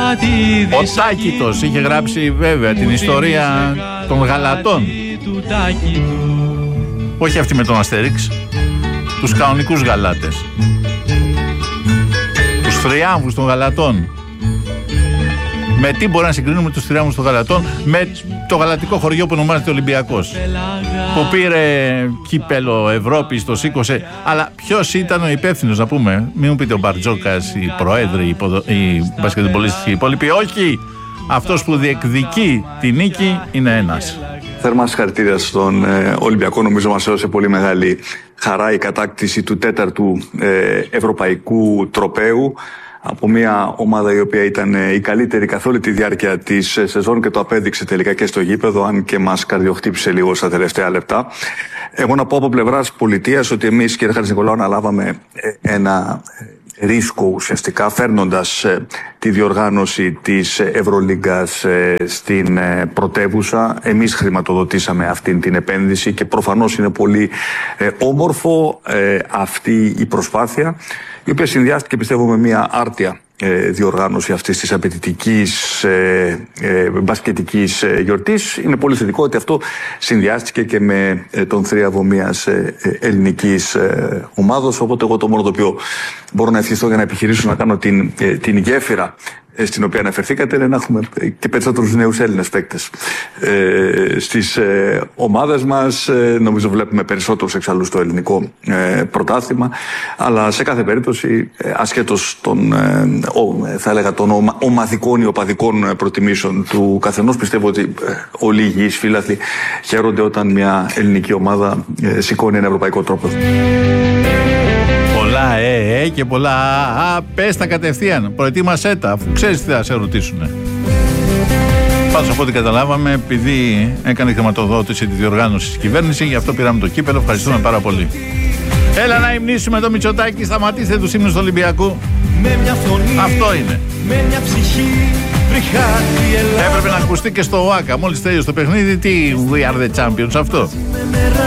Ο Τάκητος είχε γράψει βέβαια την ιστορία των γαλατών. Όχι αυτή με τον Αστέριξ. Τους κανονικούς γαλάτες. Τους θριάμβους των γαλατών. Με τι μπορεί να συγκρίνουμε τους θριάμβους των γαλατών? Με το γαλατικό χωριό που ονομάζεται Ολυμπιακός, που πήρε κύπελο Ευρώπης, το σήκωσε. Αλλά ποιος ήταν ο υπεύθυνος, να πούμε? Μην μου πείτε ο Μπαρτζόκας, οι προέδροι, οι μπασκετμπολίστες και οι υπόλοιποι. Όχι! Αυτός που διεκδικεί τη νίκη είναι ένας. Θερμά συγχαρητήρια στον Ολυμπιακό. Νομίζω μας έδωσε πολύ μεγάλη χαρά η κατάκτηση του 4ου ευρωπαϊκού τροπαίου από μια ομάδα η οποία ήταν η καλύτερη καθ' όλη τη διάρκεια της σεζόν και το απέδειξε τελικά και στο γήπεδο, αν και μας καρδιοχτύπησε λίγο στα τελευταία λεπτά. Εγώ να πω από πλευράς πολιτείας ότι εμείς, κύριε Χατζηνικολάου, αναλάβαμε ένα ρίσκο ουσιαστικά, φέρνοντας τη διοργάνωση της Ευρωλίγκας στην πρωτεύουσα. Εμείς χρηματοδοτήσαμε αυτή την επένδυση και προφανώς είναι πολύ όμορφο αυτή η προσπάθεια, η οποία συνδυάστηκε, πιστεύω, με μια άρτια διοργάνωση αυτής της απαιτητικής μπασκετικής γιορτής. Είναι πολύ θετικό ότι αυτό συνδυάστηκε και με τον θρίαβο μιας ελληνικής ομάδος, οπότε εγώ το μόνο το οποίο μπορώ να ευχηθώ για να επιχειρήσω να κάνω την γέφυρα στην οποία αναφερθήκατε είναι να έχουμε και περισσότερους νέους Έλληνες παίκτες στις ομάδες μας. Νομίζω βλέπουμε περισσότερους εξαλλού στο ελληνικό πρωτάθλημα, αλλά σε κάθε περίπτωση, ασχέτως των θα έλεγα των ομαδικών ή οπαδικών προτιμήσεων του καθενός, πιστεύω ότι όλοι οι υγιείς φίλαθλοι χαίρονται όταν μια ελληνική ομάδα σηκώνει ένα ευρωπαϊκό τρόπο. Πολλά και πολλά πες τα κατευθείαν, προετοίμασέ τα, αφού ξέρεις τι θα σε ρωτήσουνε. Πάντως, από ό,τι καταλάβαμε, επειδή έκανε χρηματοδότηση τη διοργάνωση της κυβέρνηση, γι' αυτό πήραμε το κύπελο. Ευχαριστούμε πάρα πολύ. Έλα να υμνήσουμε το Μητσοτάκη, σταματήστε τους ύμνους του Ολυμπιακού. Αυτό είναι. Με μια ψυχή, έπρεπε να ακουστεί και στο ΟΑΚΑ. Μόλις τέλειωσε το παιχνίδι, τι We are the champions, αυτό.